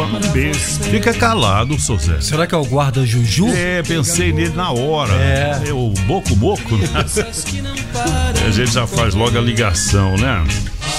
Fica calado, seu Zé. Será que é o guarda Juju? Pensei nele na hora. O Boco, né? A gente já faz logo a ligação, né?